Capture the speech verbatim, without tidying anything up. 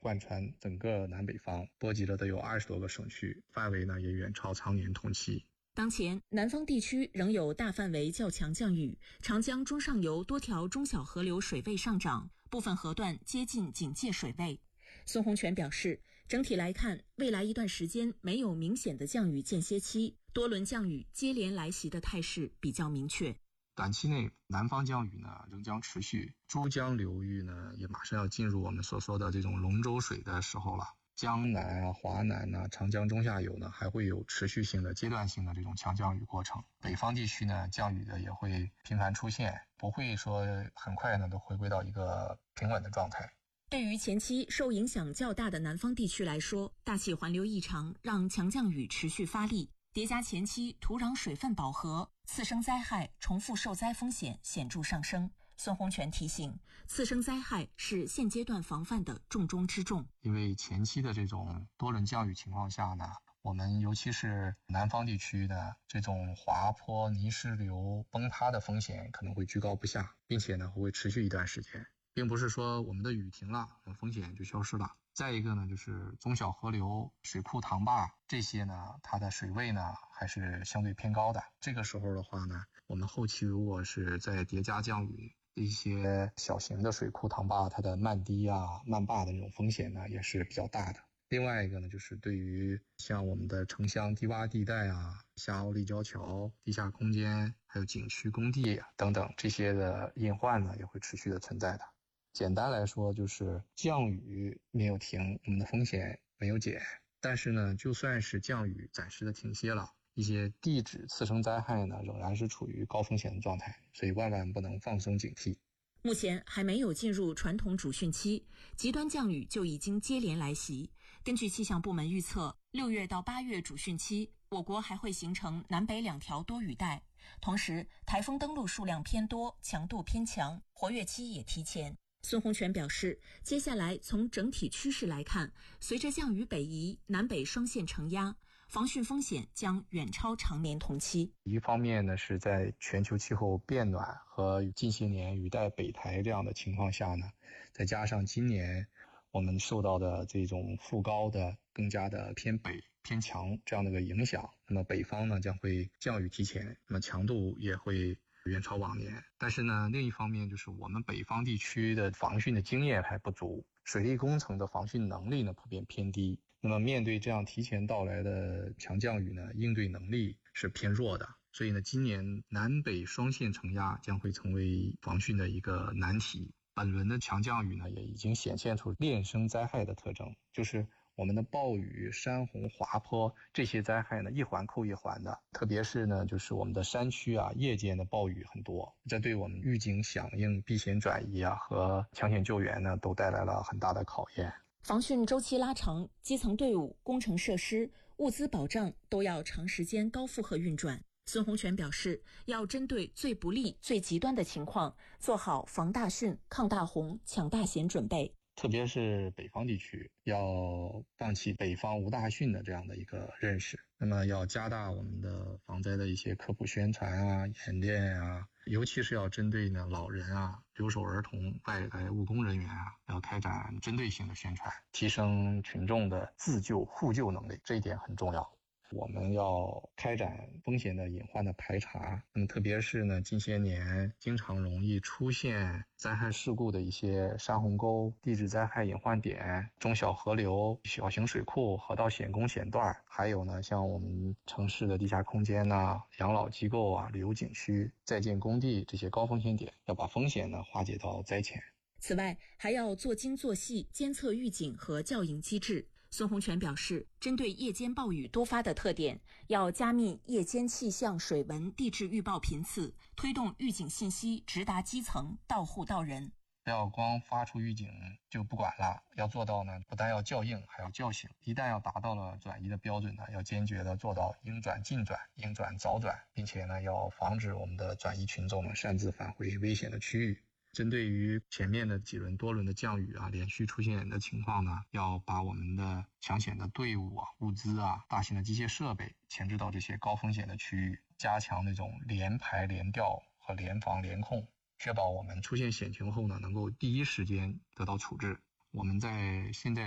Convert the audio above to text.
贯穿整个南北方，波及了得有二十多个省区，范围呢也远超常年同期。 当前南方地区仍有大范围较强降雨，长江中上游多条中小河流水位上涨，部分河段接近警戒水位。孙洪权表示，整体来看，未来一段时间没有明显的降雨间歇期，多轮降雨接连来袭的态势比较明确。 短期内南方降雨呢仍将持续，珠江流域呢也马上要进入我们所说的这种龙舟水的时候了。江南啊、华南啊、长江中下游呢还会有持续性的阶段性的这种强降雨过程。北方地区呢降雨的也会频繁出现，不会说很快呢都回归到一个平稳的状态。 对于前期受影响较大的南方地区来说，大气环流异常让强降雨持续发力，叠加前期土壤水分饱和，次生灾害、重复受灾风险显著上升。孙洪权提醒，次生灾害是现阶段防范的重中之重。 因为前期的这种多轮降雨情况下呢，我们尤其是南方地区的这种滑坡、泥石流崩塌的风险可能会居高不下，并且呢会持续一段时间，并不是说我们的雨停了，风险就消失了。再一个呢，就是中小河流、水库、塘坝这些呢，它的水位呢还是相对偏高的。这个时候的话呢，我们后期如果是在叠加降雨，一些小型的水库、塘坝，它的漫堤啊、漫坝的这种风险呢也是比较大的。另外一个呢，就是对于像我们的城乡低洼地带啊、下凹立交桥、地下空间，还有景区工地等等这些的隐患呢，也会持续的存在的。简单来说，就是降雨没有停，我们的风险没有减。但是呢，就算是降雨暂时的停歇了，一些地质次生灾害呢，仍然是处于高风险的状态，所以万万不能放松警惕。 目前还没有进入传统主汛期，极端降雨就已经接连来袭。根据气象部门预测，六月到八月主汛期，我国还会形成南北两条多雨带，同时台风登陆数量偏多，强度偏强，活跃期也提前。孙洪权表示，接下来从整体趋势来看，随着降雨北移，南北双线承压，防汛风险将远超常年同期。 一方面呢，是在全球气候变暖和近些年雨带北抬这样的情况下呢，再加上今年我们受到的这种副高的更加的偏北偏强这样的一个影响，那么北方呢将会降雨提前，那么强度也会远超往年。但是呢，另一方面就是我们北方地区的防汛的经验还不足，水利工程的防汛能力呢普遍偏低。那么面对这样提前到来的强降雨呢，应对能力是偏弱的。所以呢，今年南北双线承压将会成为防汛的一个难题。本轮的强降雨呢，也已经显现出链生灾害的特征，就是我们的暴雨、山洪、滑坡这些灾害呢，一环扣一环的。特别是呢，就是我们的山区啊，夜间的暴雨很多，这对我们预警响应、避险转移啊和抢险救援呢，都带来了很大的考验。 防汛周期拉长，基层队伍、工程设施、物资保障都要长时间高负荷运转。孙洪权表示，要针对最不利、最极端的情况，做好防大汛、抗大洪、抢大险准备。 特别是北方地区，要放弃北方无大汛的这样的一个认识，那么要加大我们的防灾的一些科普宣传啊、演练啊，尤其是要针对呢老人啊、留守儿童、外来务工人员啊，要开展针对性的宣传，提升群众的自救互救能力，这一点很重要。我们要开展风险的隐患的排查，那么特别是呢近些年经常容易出现灾害事故的一些山洪沟、地质灾害隐患点、中小河流、小型水库、河道险工险段，还有呢像我们城市的地下空间啊、养老机构啊、旅游景区、在建工地这些高风险点，要把风险呢化解到灾前。 此外，还要做精做细监测预警和校应机制。孙洪权表示，针对夜间暴雨多发的特点，要加密夜间气象、水文、地质预报频次，推动预警信息直达基层，到户到人。 不要光发出预警就不管了，要做到呢，不但要校应，还要叫醒。一旦要达到了转移的标准呢，要坚决的做到应转尽转、应转早转，并且呢，要防止我们的转移群众呢擅自返回危险的区域。针对于前面的几轮多轮的降雨啊，连续出现的情况呢，要把我们的抢险的队伍啊、物资啊、大型的机械设备前置到这些高风险的区域，加强那种联排联调和联防联控，确保我们出现险情后呢，能够第一时间得到处置。我们在现在